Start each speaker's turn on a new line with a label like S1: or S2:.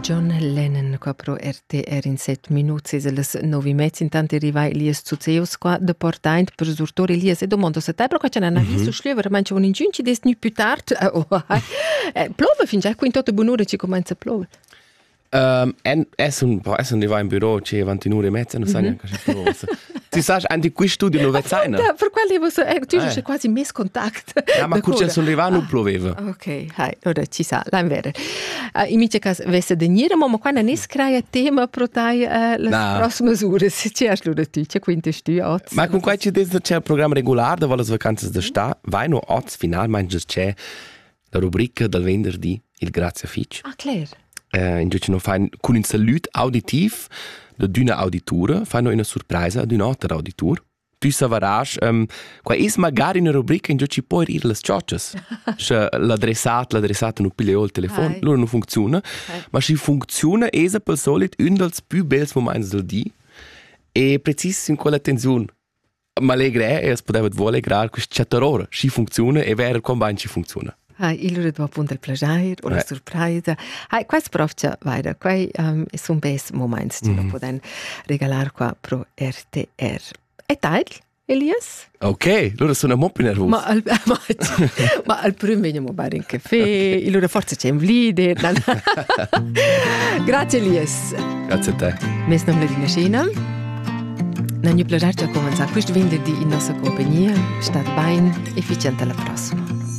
S1: John Lennon qua pro RTR in 7 minuti e les 9:30 intanto arriva Elias Zuzeus qua de Portaint per surtor Elias e domando se te perché ce n'è una visto schliever manche un ingiunci des nu più tard plove fin già qui in tote bunure ci comincia a plove.
S2: Es un arriva in bureau c'è 21:30 non sa neanche se plove. Ti sai anche qui studio non vet sai.
S1: Per quelli tu c'è quasi mes contact.
S2: Ma curce sono arriva non pioveva.
S1: Ok, ora ci sa, la vero. In mica cas vesse de nire ma qua non es crea tema pro tai le prossime ore se ci has lura tu c'è quinte stu oz.
S2: Ma con qua c'è il programma regolare da le vacanze da sta, vai no oz final manches c'è la rubrica del venerdì il Grazia Fitch.
S1: Ah, clair.
S2: In giudice no fai con un salut auditiv d'una auditura, fai no una sorpresa ad un'altra auditur. Tu savaras, qua is magari una rubrica in giudice puoi ir las cioccias. L'adressata non piglia il telefono, loro non funziona, ma si funziona esa per solit un dels più bells moments del di e precis in quella tensione. Ma allegre è, es poteva volegrar quest chattarora, si funziona e vera combine si funziona.
S1: Il va appunto il piacere o la sorpresa. Questo provcia vaira, quei sono bes moments che lo poden regalar qua pro RTR. E tal, Elias?
S2: Ok, loro sono molto più nervosi.
S1: Ma al primo veniamo a bere un caffè, allora forse c'è un vlide. Grazie Elias.
S2: Grazie a te.
S1: Mes nom la Dina Scena. Non è piacere già cominciare questo venerdì in nostra compagnia. State bene e ficciante alla prossima.